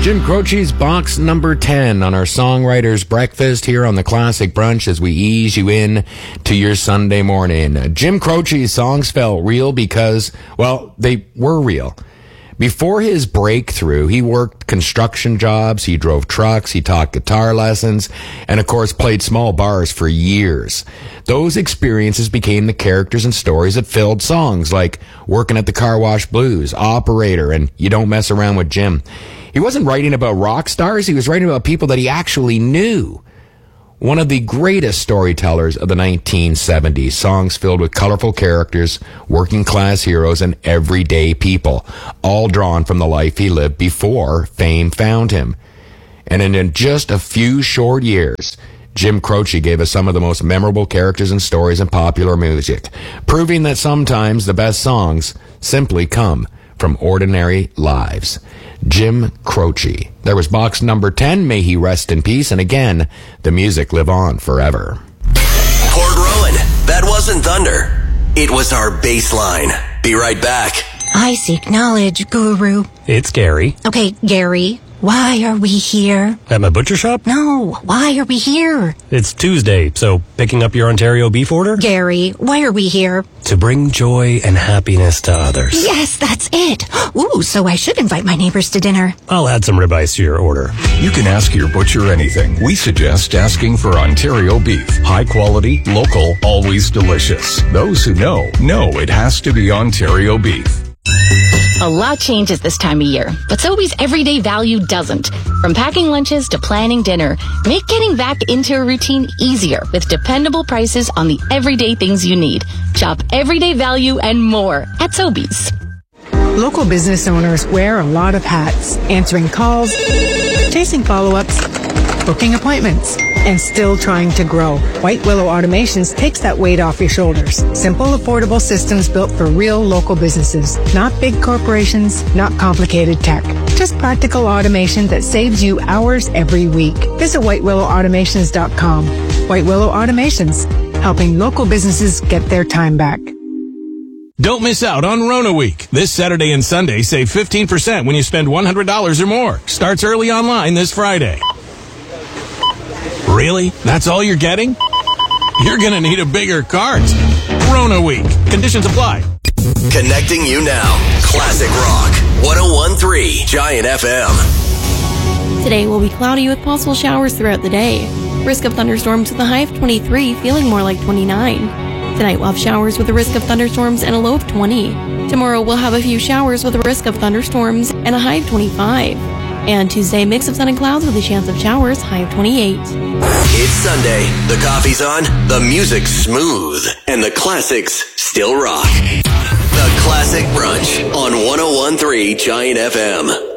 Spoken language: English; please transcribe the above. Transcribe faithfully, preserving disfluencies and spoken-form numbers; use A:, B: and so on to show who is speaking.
A: Jim Croce's box number ten on our Songwriters Breakfast here on the Classic Brunch as we ease you in to your Sunday morning. Jim Croce's songs felt real because, well, they were real. Before his breakthrough, he worked construction jobs, he drove trucks, he taught guitar lessons, and of course played small bars for years. Those experiences became the characters and stories that filled songs like Working at the Car Wash Blues, Operator, and You Don't Mess Around with Jim. He wasn't writing about rock stars, he was writing about people that he actually knew. One of the greatest storytellers of the nineteen seventies, songs filled with colorful characters, working class heroes, and everyday people, all drawn from the life he lived before fame found him. And in just a few short years, Jim Croce gave us some of the most memorable characters and stories in popular music, proving that sometimes the best songs simply come from ordinary lives. Jim Croce. There was box number ten, may he rest in peace, and again, the music live on forever.
B: Port Rowan, that wasn't thunder. It was our baseline. Be right back.
C: I seek knowledge, Guru.
D: It's Gary.
C: Okay, Gary, why are we here?
D: At my butcher shop?
C: No, why are we here?
D: It's Tuesday, so picking up your Ontario beef order?
C: Gary, why are we here?
D: To bring joy and happiness to others.
C: Yes, that's it. Ooh, so I should invite my neighbors to dinner.
D: I'll add some ribeyes to your order.
E: You can ask your butcher anything. We suggest asking for Ontario beef. High quality, local, always delicious. Those who know, know it has to be Ontario beef.
F: A lot changes this time of year, but Sobeys everyday value doesn't. From packing lunches to planning dinner, make getting back into a routine easier with dependable prices on the everyday things you need. Shop everyday value and more at Sobeys.
G: Local business owners wear a lot of hats, answering calls, chasing follow-ups, booking appointments, and still trying to grow. White Willow Automations takes that weight off your shoulders. Simple, affordable systems built for real local businesses. Not big corporations, not complicated tech. Just practical automation that saves you hours every week. Visit white willow automations dot com. White Willow Automations, helping local businesses get their time back.
H: Don't miss out on Rona Week. This Saturday and Sunday, save fifteen percent when you spend one hundred dollars or more. Starts early online this Friday. Really? That's all you're getting? You're going to need a bigger cart. Rona Week. Conditions apply.
B: Connecting you now. Classic Rock. one oh one point three Giant F M.
I: Today will be cloudy with possible showers throughout the day. Risk of thunderstorms with a high of twenty-three, feeling more like twenty-nine. Tonight we'll have showers with a risk of thunderstorms and a low of twenty. Tomorrow we'll have a few showers with a risk of thunderstorms and a high of twenty-five. And Tuesday, mix of sun and clouds with a chance of showers, high of twenty-eight.
B: It's Sunday. The coffee's on, the music's smooth, and the classics still rock. The Classic Brunch on one oh one point three Giant F M.